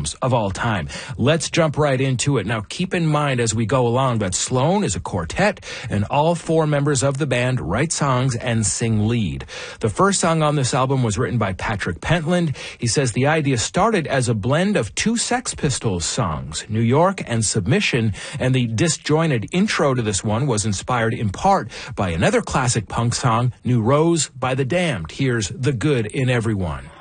albums of all time. Let's jump right into it. Now, keep in mind as we go along that Sloan is a quartet, and all four members of the band write songs and sing lead. The first song on this album was written by Patrick Pentland. He says the idea started as a blend of two Sex Pistols songs, New York and Submission, and the disjointed intro to this one was inspired in part by another classic punk song, New Rose by The Damned. Here's The Good in Everyone.